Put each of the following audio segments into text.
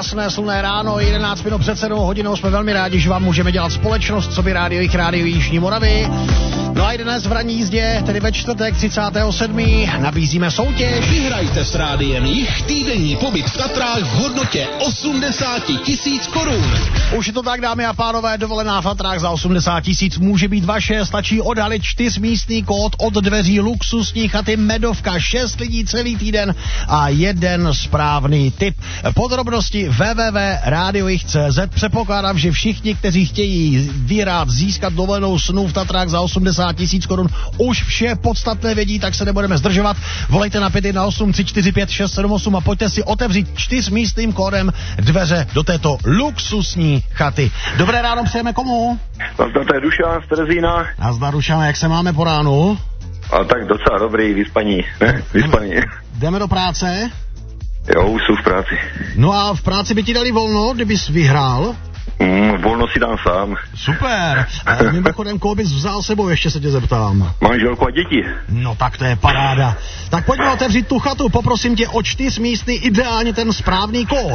krásné slunné ráno, 11 minut před 7 hodinou, jsme velmi rádi, že vám můžeme dělat společnost, co by rádio Jižní Moravy. No a dnes v ranní jízdě, tedy ve čtvrtek 37. nabízíme soutěž. Vyhrajte s rádiem Jich týdenní pobyt v Tatrách v hodnotě 80 000 korun. Už je to tak, dámy a pánové, dovolená v Tatrách za 80 000 může být vaše, stačí odhalit 4místný kód od dveří luxusní chaty Medovka, 6 lidí celý týden a jeden správný tip. Podrobnosti www.radiojich.cz. Předpokládám, že všichni, kteří chtějí vyhrát, získat dovolenou snů v Tatrách za 80 000 korun, už vše podstatné vědí, tak se nebudeme zdržovat. Volejte na 518 345 678 a pojďte si otevřít 4místným kódem dveře do této luxusní chaty. Dobré ráno přejeme komu? Nazdar, to je Dušan z Terezína. Nazdar, Dušan, jak se máme po ránu? A tak docela dobrý, vyspaní, ne? Vyspaní. Jdeme do práce? Jo, už jsou v práci. No a v práci by ti dali volno, kdybys vyhrál? Volno si dám sám. Super. A mimochodem, koho bys vzal sebou, ještě se tě zeptám. Manželku a děti. No tak to je paráda. Tak pojďme otevřít tu chatu, poprosím tě o 4místný, ideálně ten správný kód.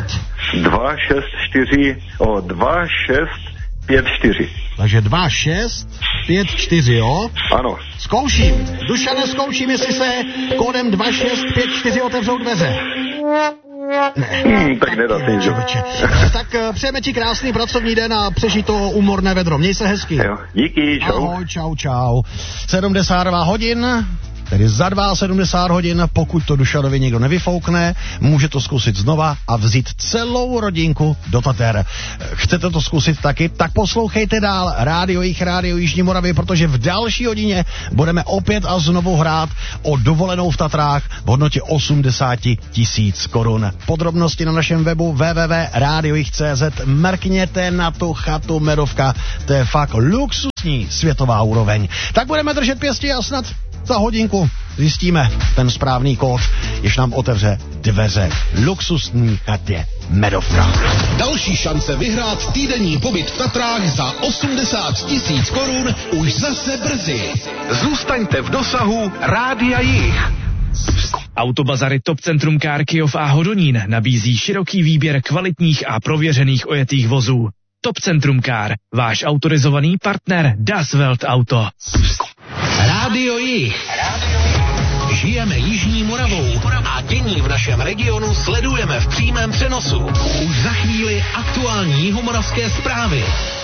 2654. Takže 2654, jo? Ano. Zkouším. Dušane, zkouším, jestli se kódem 2654 otevřou dveře. Ne. Tak nedá se nic. Tak přejeme ti krásný pracovní den a přežij to úmorné vedro. Měj se hezky. Jo, díky, čau. Ahoj, čau. 72 hodin, tedy za 72 hodin, pokud to Dušanovi někdo nevyfoukne, může to zkusit znova a vzít celou rodinku do Tater. Chcete to zkusit taky? Tak poslouchejte dál rádio Jižní Moravy, protože v další hodině budeme opět a znovu hrát o dovolenou v Tatrách v hodnotě 80 000 korun. Podrobnosti na našem webu www.radiojich.cz. Mrkněte na tu chatu Medovka, to je fakt luxusní světová úroveň. Tak budeme držet pěstí a snad za hodinku zjistíme ten správný kód, jež nám otevře dveře luxusní chatě Medovka. Další šance vyhrát týdenní pobyt v Tatrách za 80 000 korun už zase brzy. Zůstaňte v dosahu Rádia Jich. Autobazary Top Centrum Car Kyjov a Hodonín nabízí široký výběr kvalitních a prověřených ojetých vozů. Top Centrum Car, váš autorizovaný partner Das Welt Auto. Rádio Jich. Žijeme Jižní Moravou a dění v našem regionu sledujeme v přímém přenosu. Už za chvíli aktuální jihomoravské zprávy.